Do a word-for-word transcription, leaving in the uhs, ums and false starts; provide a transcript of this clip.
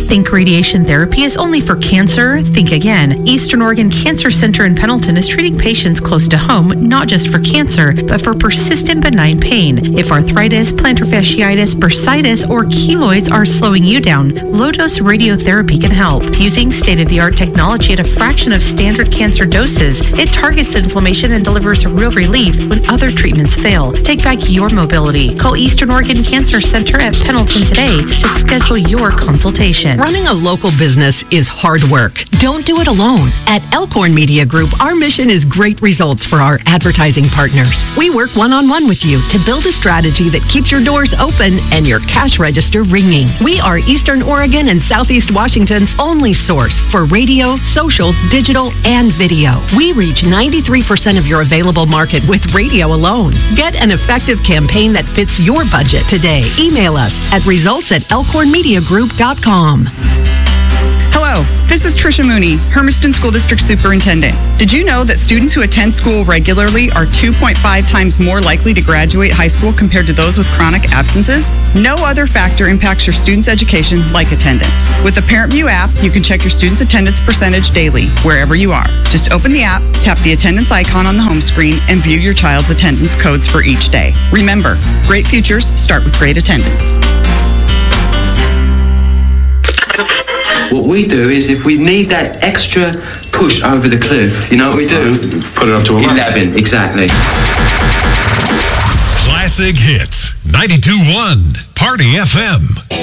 Think radiation therapy is only for cancer? Think again. Eastern Oregon Cancer Center in Pendleton is treating patients close to home, not just for cancer, but for persistent benign pain. If arthritis, plantar fasciitis, bursitis, or keloids are slowing you down, low-dose radiotherapy can help. Using state-of-the-art technology at a fraction of standard cancer doses, it targets inflammation and delivers real relief when other treatments fail. Take back your mobility. Call Eastern Oregon Cancer Center at Pendleton today to schedule your consultation. Running a local business is hard work. Don't do it alone. At Elkhorn Media Group, our mission is great results for our advertising partners. We work one-on-one with you to build a strategy that keeps your doors open and your cash register ringing. We are Eastern Oregon and Southeast Washington's only source for radio, social, digital, and video. We reach ninety-three percent of your available market with radio alone. Get an effective campaign that fits your budget today. Email us at results at elkhorn media group dot com. Hello, this is Tricia Mooney, Hermiston School District Superintendent. Did you know that students who attend school regularly are two point five times more likely to graduate high school compared to those with chronic absences? No other factor impacts your students' education like attendance. With the ParentView app, you can check your students' attendance percentage daily, wherever you are. Just open the app, tap the attendance icon on the home screen, and view your child's attendance codes for each day. Remember, great futures start with great attendance. What we do is if we need that extra push over the cliff, you know what we do? Put it up to a eleven, exactly. Classic Hits, ninety-two point one, Party F M.